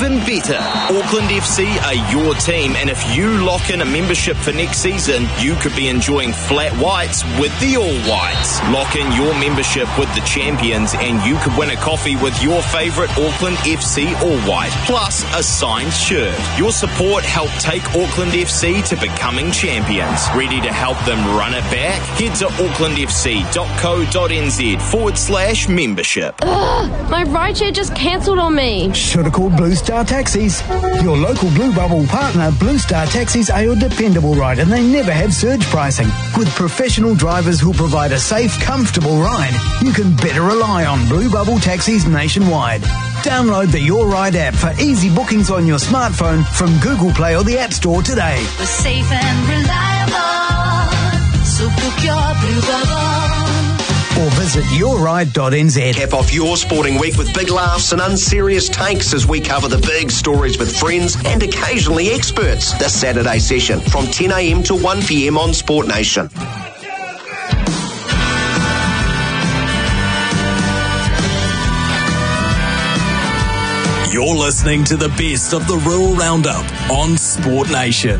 even better. Auckland FC are your team, and if you lock in a membership for next season, you could be enjoying flat whites with the All Whites. Lock in your membership with the champions, and you could win a coffee with your favourite Auckland FC All White, plus a signed shirt. Your support helped take Auckland FC to becoming champions. Ready to help them run it back? Head to aucklandfc.co.nz/membership. My rideshare just cancelled on me. Should have called Blue Star Taxis. Your local Blue Bubble partner, Blue Star Taxis, are your dependable ride, and they never have surge pricing. With professional drivers who'll provide a safe, comfortable ride, you can better rely on Blue Bubble Taxis nationwide. Download the Your Ride app for easy bookings on your smartphone from Google Play or the App Store today. We're safe and reliable, so book your Blue Bubble. Or visit yourride.nz. Cap off your sporting week with big laughs and unserious takes as we cover the big stories with friends and occasionally experts. This Saturday session from 10 a.m. to 1 p.m. on Sport Nation. You're listening to the best of the Rural Roundup on Sport Nation.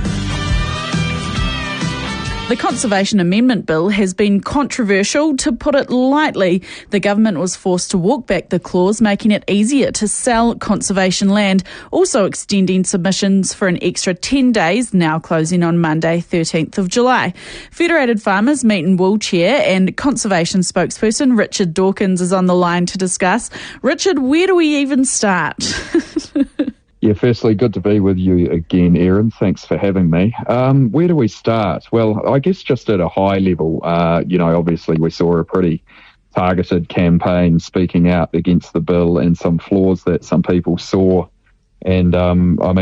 The Conservation Amendment Bill has been controversial, to put it lightly. The government was forced to walk back the clause, making it easier to sell conservation land, also extending submissions for an extra 10 days, now closing on Monday, 13th of July. Federated Farmers Meat and Wool Chair and Conservation spokesperson Richard Dawkins is on the line to discuss. Richard, where do we even start? Yeah, firstly, good to be with you again, Erin. Thanks for having me. Where do we start? Well, I guess just at a high level, obviously we saw a pretty targeted campaign speaking out against the bill and some flaws that some people saw. And, a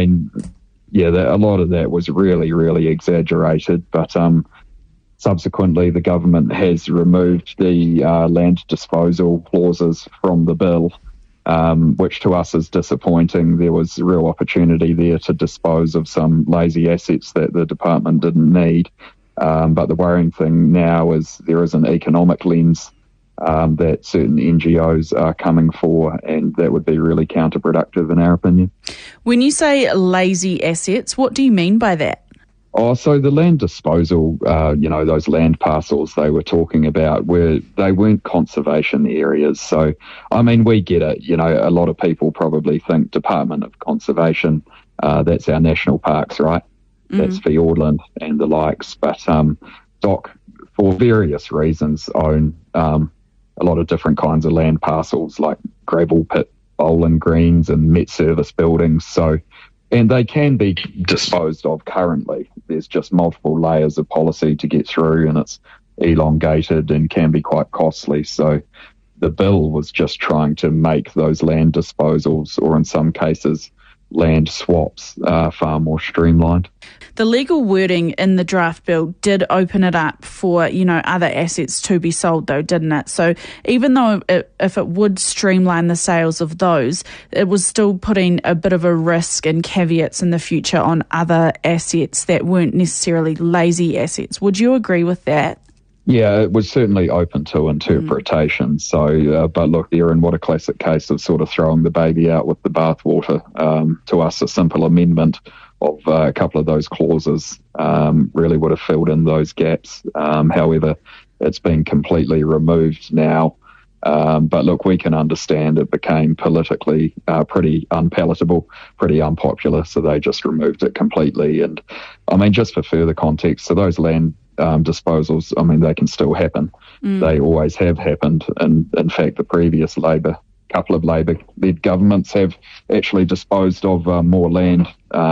lot of that was really, really exaggerated. But subsequently, the government has removed the land disposal clauses from the bill. Which to us is disappointing. There was a real opportunity there to dispose of some lazy assets that the department didn't need. But the worrying thing now is there is an economic lens that certain NGOs are coming for, and that would be really counterproductive in our opinion. When you say lazy assets, what do you mean by that? So the land disposal, those land parcels they were talking about, they weren't conservation areas. So, we get it. A lot of people probably think Department of Conservation, that's our national parks, right? Mm-hmm. That's Fiordland and the likes. But DOC, for various reasons, own a lot of different kinds of land parcels like gravel pit bowling greens and Met Service buildings. And they can be disposed of currently. There's just multiple layers of policy to get through, and it's elongated and can be quite costly. So the bill was just trying to make those land disposals, or in some cases, land swaps, far more streamlined. The legal wording in the draft bill did open it up for, other assets to be sold though, didn't it? So even though if it would streamline the sales of those, it was still putting a bit of a risk and caveats in the future on other assets that weren't necessarily lazy assets. Would you agree with that? Yeah, it was certainly open to interpretation. So, but look, Erin, what a classic case of sort of throwing the baby out with the bathwater. To us, a simple amendment of a couple of those clauses really would have filled in those gaps. However, it's been completely removed now. But look, we can understand it became politically pretty unpalatable, pretty unpopular, so they just removed it completely. And just for further context, so those land disposals, they can still happen. They always have happened. And in fact, the previous couple of Labor-led governments have actually disposed of more land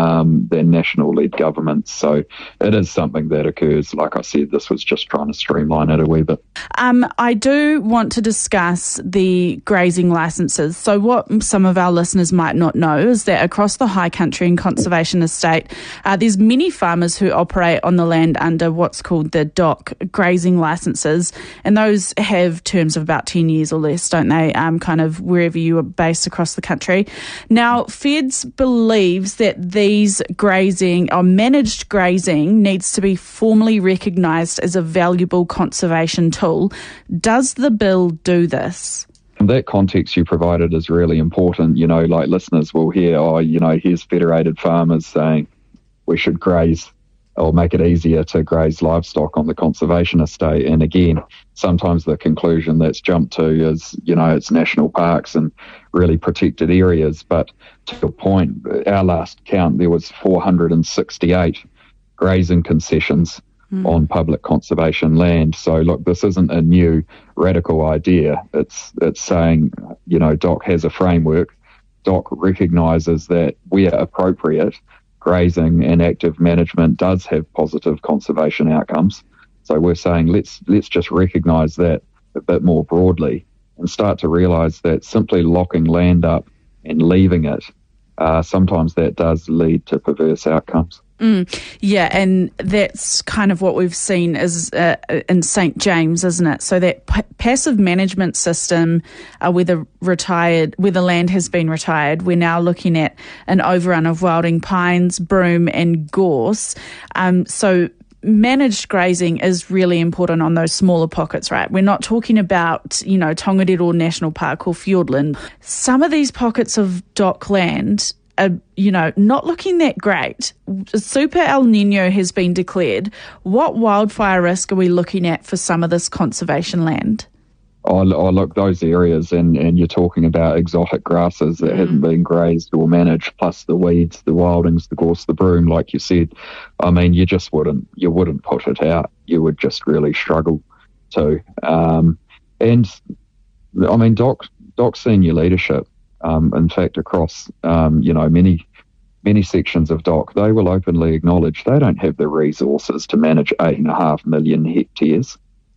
than national-led governments. So it is something that occurs. Like I said, this was just trying to streamline it a wee bit. I do want to discuss the grazing licences. So what some of our listeners might not know is that across the High Country and Conservation Estate, there's many farmers who operate on the land under what's called the DOC grazing licences, and those have terms of about 10 years or less, don't they, kind of wherever you are based across the country. Now, Feds believes that these grazing or managed grazing needs to be formally recognised as a valuable conservation tool. Does the bill do this? that context you provided is really important. Like listeners will hear, here's federated farmers saying we should graze or make it easier to graze livestock on the conservation estate. And again, sometimes the conclusion that's jumped to is, it's national parks and really protected areas. But to your point, our last count, there was 468 grazing concessions on public conservation land. So look, this isn't a new radical idea. It's saying, DOC has a framework. DOC recognises that where appropriate, grazing and active management does have positive conservation outcomes. So we're saying let's just recognise that a bit more broadly and start to realise that simply locking land up and leaving it, sometimes that does lead to perverse outcomes. Yeah, and that's kind of what we've seen is in St James, isn't it? So that passive management system, where the land has been retired, we're now looking at an overrun of wilding pines, broom and gorse. So managed grazing is really important on those smaller pockets, right? We're not talking about, Tongariro National Park or Fiordland. Some of these pockets of DOC land are, not looking that great. Super El Nino has been declared. What wildfire risk are we looking at for some of this conservation land? Oh, look, those areas, and you're talking about exotic grasses that haven't been grazed or managed, plus the weeds, the wildings, the gorse, the broom, like you said. I mean, you wouldn't put it out. You would just really struggle to. And I mean, DOC senior leadership, in fact, across, many sections of DOC, they will openly acknowledge they don't have the resources to manage 8.5 million hectares.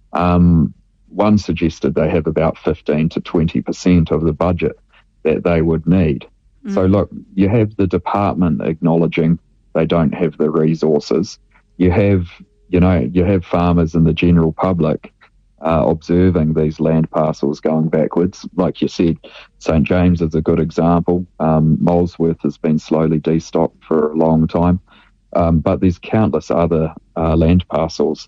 One suggested they have about 15 to 20% of the budget that they would need. So look, you have the department acknowledging they don't have the resources. You have farmers and the general public observing these land parcels going backwards. Like you said, St James is a good example. Molesworth has been slowly destocked for a long time. But there's countless other land parcels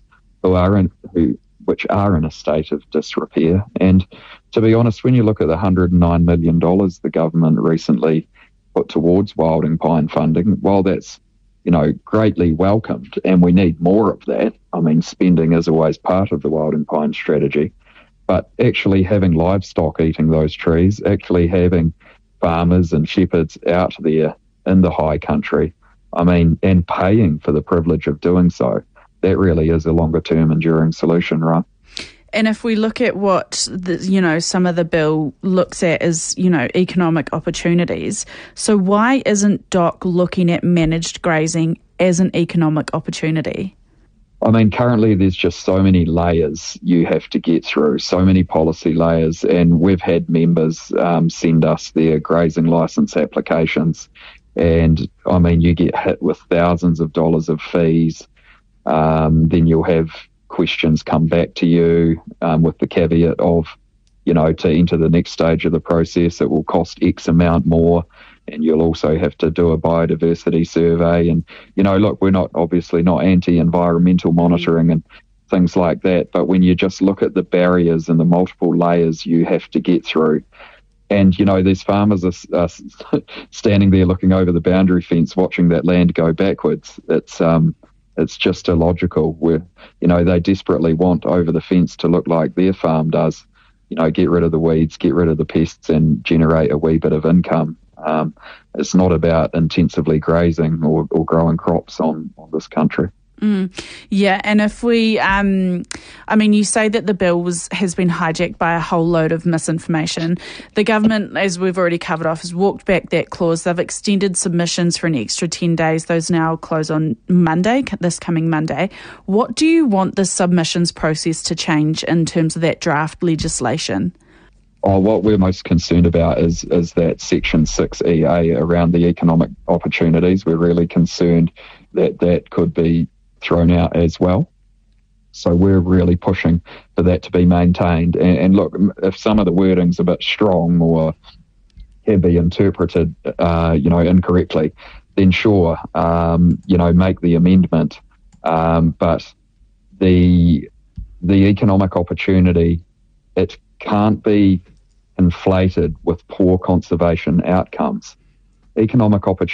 which are in a state of disrepair. And to be honest, when you look at the $109 million the government recently put towards wilding pine funding, while that's, greatly welcomed, and we need more of that. I mean, spending is always part of the wilding pine strategy, but actually having livestock eating those trees, actually having farmers and shepherds out there in the high country, and paying for the privilege of doing so, that really is a longer-term enduring solution, right? And if we look at what some of the bill looks at as economic opportunities, so why isn't DOC looking at managed grazing as an economic opportunity? I mean, currently there's just so many layers you have to get through, so many policy layers, and we've had members send us their grazing licence applications, and you get hit with thousands of dollars of fees. Then you'll have questions come back to you with the caveat of, to enter the next stage of the process, it will cost X amount more, and you'll also have to do a biodiversity survey. And, look, we're obviously not anti-environmental monitoring and things like that, but when you just look at the barriers and the multiple layers you have to get through, and, these farmers are standing there looking over the boundary fence, watching that land go backwards, it's just illogical. Where, they desperately want over the fence to look like their farm does, get rid of the weeds, get rid of the pests and generate a wee bit of income. It's not about intensively grazing or growing crops on this country. Yeah, and if we, you say that the bill has been hijacked by a whole load of misinformation. The government, as we've already covered off, has walked back that clause. They've extended submissions for an extra 10 days. Those now close on Monday, this coming Monday. What do you want the submissions process to change in terms of that draft legislation? What we're most concerned about is that Section 6EA around the economic opportunities. We're really concerned that could be thrown out as well. So we're really pushing for that to be maintained. And look, if some of the wording's a bit strong or can be interpreted, incorrectly, then sure, make the amendment. But the economic opportunity, it can't be inflated with poor conservation outcomes. Economic opportunity